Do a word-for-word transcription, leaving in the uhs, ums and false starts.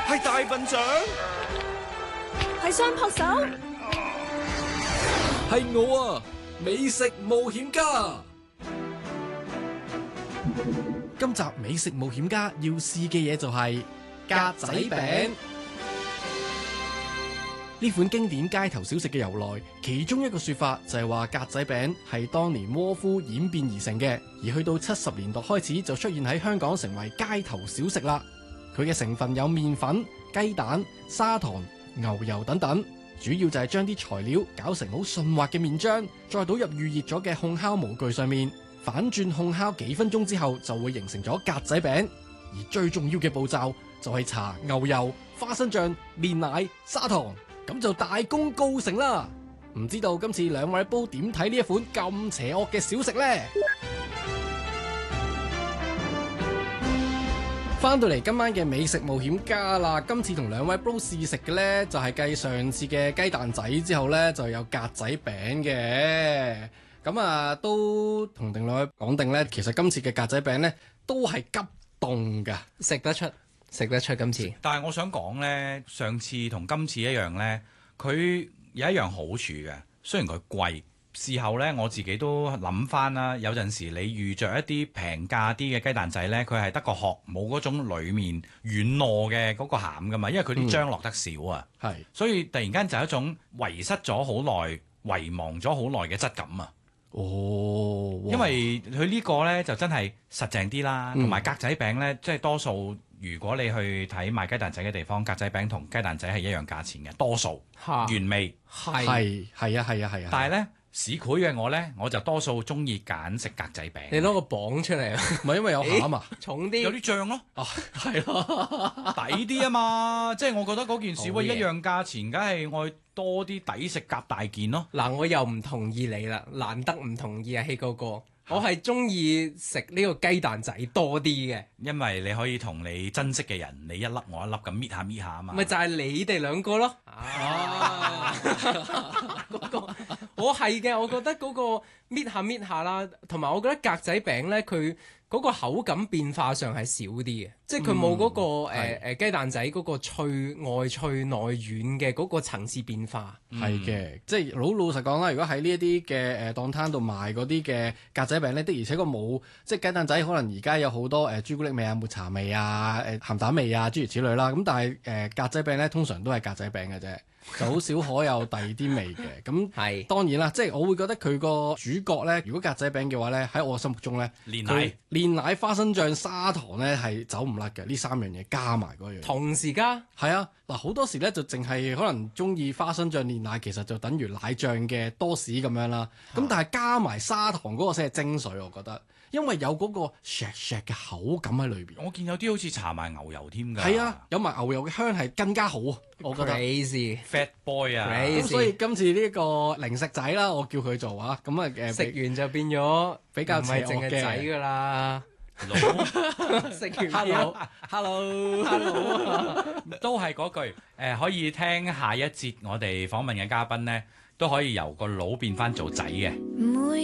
係大笨象， 係雙撲手， 係我啊！美食冒險家。今集美食冒險家要試嘅嘢就係格仔餅。呢款經典街頭小食嘅由來，其中一個說法就係話格仔餅係當年窩夫演變而成嘅，而去到七十年代開始就出現喺香港成為街頭小食啦。佢嘅成分有麵粉、雞蛋、砂糖、牛油等等，主要就係將啲材料搞成好順滑嘅麵漿，再倒入預熱咗嘅烘烤模具上面，反轉烘烤幾分鐘之後就會形成咗格仔餅。而最重要嘅步驟就係搽牛油、花生醬、煉奶、砂糖，咁就大功告成啦！唔知道今次兩位煲點睇呢一款咁邪惡嘅小食呢？翻到嚟今晚嘅美食冒險家啦，今次同兩位煲試食嘅呢，就係繼上次嘅雞蛋仔之後呢，就有格仔餅嘅。咁啊，都同定兩位講定呢，其實今次嘅格仔餅呢，都係急凍噶， 食得出。食得出今次， 但係我想講呢，上次同今次一樣呢，佢有一樣好處嘅。雖然佢貴，事後呢，我自己都諗翻啦。有陣時你遇着一啲平價啲嘅雞蛋仔呢，佢係得個殼，冇嗰種裡面軟糯嘅嗰個餡噶嘛，因為佢啲漿落得少啊。係、嗯，所以突然間就有一種遺失咗好耐、遺忘咗好耐嘅質感啊。哦，因為佢呢個呢，就真係實淨啲啦，同埋格仔餅呢，即係多數。如果你去睇賣雞蛋仔嘅地方，格仔餅同雞蛋仔係一樣價錢嘅，多數原味係係係啊係啊係啊！ 但係咧市儈嘅我咧，我就多數中意揀食格仔餅。 你攞個磅出嚟啊！ 唔係因為有餡啊， 重啲有啲醬咯。 哦，係咯， 抵啲啊嘛！即係我覺得嗰件事喂一樣價錢，梗係我多啲抵食夾大件咯。 嗱，我又唔同意你啦，難得唔同意啊，希哥哥。我係中意食呢個雞蛋仔多啲嘅， 因為你可以同你珍惜嘅人，你一粒我一粒咁搣下搣下啊嘛。 咪就係你哋兩個咯。啊，嗰個我係嘅，我覺得嗰個搣下搣下啦，同埋我覺得格仔餅咧，佢嗰個口感變化上係少啲嘅，即係佢冇嗰個誒誒雞蛋仔嗰個脆外脆內軟嘅嗰個層次變化。 係嘅、嗯，即係老老實講啦，如果喺呢一啲嘅誒檔攤度賣嗰啲嘅格仔餅咧，的而且確冇即係雞蛋仔，可能而家有好多誒、呃、朱古力味啊、抹茶味啊、誒鹹蛋味啊諸如此類啦。咁但係誒、呃、格仔餅咧，通常都係格仔餅嘅啫。就好少可有第二啲味嘅，咁係當然啦，即係我會覺得佢個主角咧，如果格仔餅嘅話咧，喺我心目中咧，煉奶、煉奶、花生醬、砂糖咧係走唔甩嘅，呢三樣嘢加埋嗰樣， 同時加係啊，嗱好多時咧就淨係可能中意花生醬煉奶，其實就等於奶醬嘅多士咁樣啦，咁、啊、但係加埋砂糖嗰個先係精髓，我覺得。因為有嗰個錫錫嘅口感喺裏邊， 我見有啲好似搽埋牛油添㗎。 係啊，有埋牛油嘅香係更加好啊！我覺得。 Crazy fat boy 啊！ 咁所以今次呢個零食仔啦，我叫佢做啊，咁啊誒， 食完就變咗比較唔係淨係仔㗎啦。食完 hello，hello，hello，都係嗰句誒，可以聽下一節我哋訪問嘅嘉賓咧，都可以由個佬變翻做仔嘅。